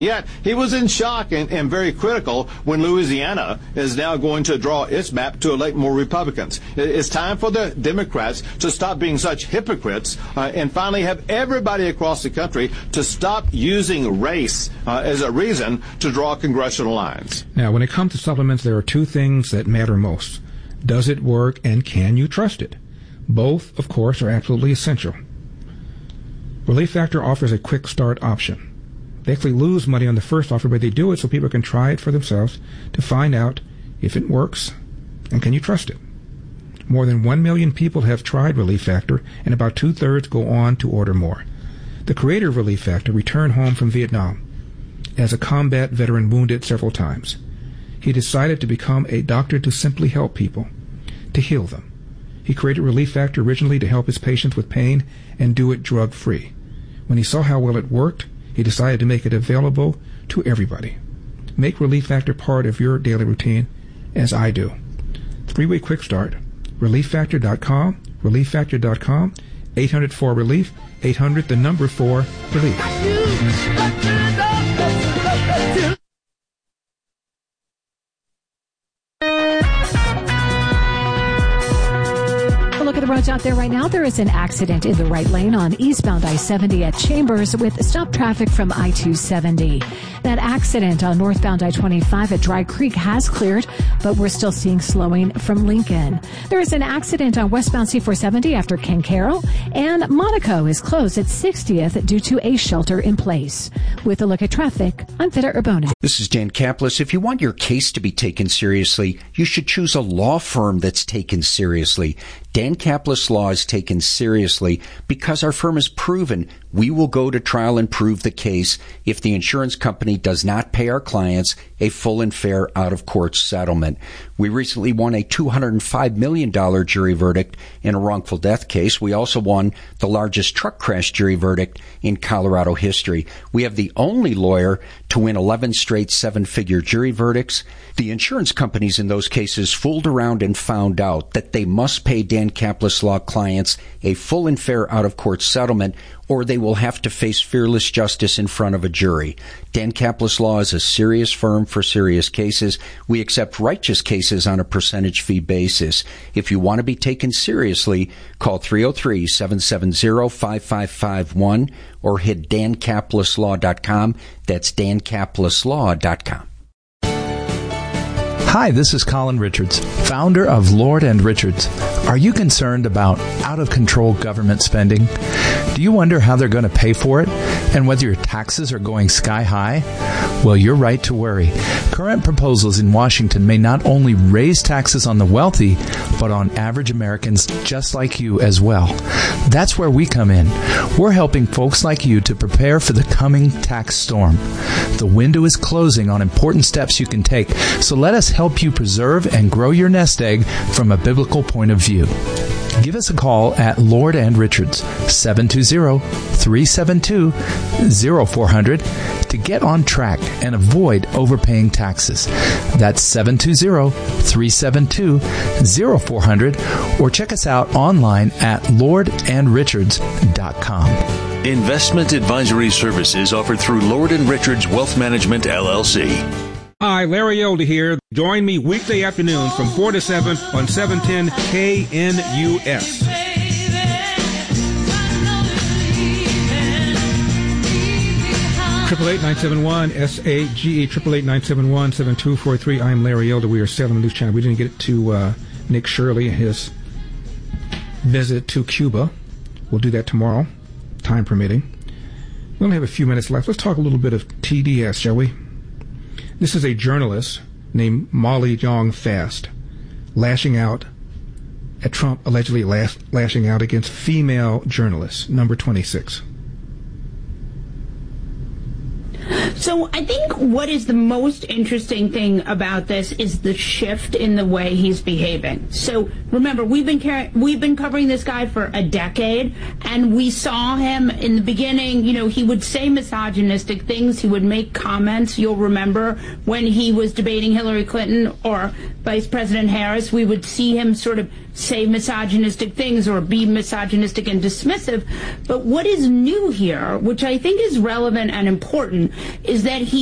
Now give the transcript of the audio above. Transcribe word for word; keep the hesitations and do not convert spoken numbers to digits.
Yet, he was in shock and, and very critical when Louisiana is now going to draw its map to elect more Republicans. It's time for the Democrats to stop being such hypocrites uh, and finally have everybody across the country to stop using race uh, as a reason to draw congressional lines. Now, when it comes to supplements, there are two things that matter most. Does it work, and can you trust it? Both, of course, are absolutely essential. Relief Factor offers a quick start option. They actually lose money on the first offer, but they do it so people can try it for themselves to find out if it works and can you trust it. More than one million people have tried Relief Factor, and about two-thirds go on to order more. The creator of Relief Factor returned home from Vietnam as a combat veteran wounded several times. He decided to become a doctor to simply help people, to heal them. He created Relief Factor originally to help his patients with pain and do it drug-free. When he saw how well it worked, he decided to make it available to everybody. Make Relief Factor part of your daily routine, as I do. Three-way quick start. relief factor dot com, relief factor dot com, eight hundred four relief, eight hundred the number four relief. Look at the roads out there right now. There is an accident in the right lane on eastbound I seventy at Chambers with stop traffic from I two seventy. That accident on northbound I twenty-five at Dry Creek has cleared, but we're still seeing slowing from Lincoln. There is an accident on westbound C four seventy after Ken Carroll, and Monaco is closed at sixtieth due to a shelter in place. With a look at traffic, I'm Vida Urbona. This is Dan Kaplis. If you want your case to be taken seriously, you should choose a law firm that's taken seriously. Dan Kaplis Law is taken seriously because our firm has proven we will go to trial and prove the case if the insurance company does not pay our clients a full and fair out-of-court settlement. We recently won a two hundred five million dollars jury verdict in a wrongful death case. We also won the largest truck crash jury verdict in Colorado history. We have the only lawyer to win eleven straight seven-figure jury verdicts. The insurance companies in those cases fooled around and found out that they must pay Dan Kaplis Law clients a full and fair out-of-court settlement, or they will have to face fearless justice in front of a jury. Dan Kaplis Law is a serious firm for serious cases. We accept righteous cases on a percentage fee basis. If you want to be taken seriously, call three oh three, seven seven zero, five five five one or hit dan kaplis law dot com. That's dan kaplis law dot com. Hi, this is Colin Richards, founder of Lord and Richards. Are you concerned about out-of-control government spending? Do you wonder how they're going to pay for it and whether your taxes are going sky high? Well, you're right to worry. Current proposals in Washington may not only raise taxes on the wealthy, but on average Americans just like you as well. That's where we come in. We're helping folks like you to prepare for the coming tax storm. The window is closing on important steps you can take, so let us help you preserve and grow your nest egg from a biblical point of view. Give us a call at Lord and Richards, seven two zero, three seven two, zero four zero zero to get on track and avoid overpaying taxes. That's seven two zero, three seven two, zero four zero zero or check us out online at lord and richards dot com. Investment advisory services offered through Lord and Richards Wealth Management, L L C. Hi, Larry Elder here. Join me weekday afternoons from four to seven on seven ten K N U S. Triple eight nine seven one S A G E triple eight nine seven one seven two four three. I'm Larry Elder. We are Salem News Channel. We didn't get to uh, Nick Shirley and his visit to Cuba. We'll do that tomorrow, time permitting. We only have a few minutes left. Let's talk a little bit of T D S, shall we? This is a journalist named Molly Jong Fast lashing out at Trump, allegedly lash, lashing out against female journalists, number twenty-six. So I think what is the most interesting thing about this is the shift in the way he's behaving. So remember, we've been car- we've been covering this guy for a decade, and we saw him in the beginning. You know, he would say misogynistic things. He would make comments. You'll remember when he was debating Hillary Clinton or Vice President Harris, we would see him sort of say misogynistic things or be misogynistic and dismissive. But what is new here, which I think is relevant and important, is that he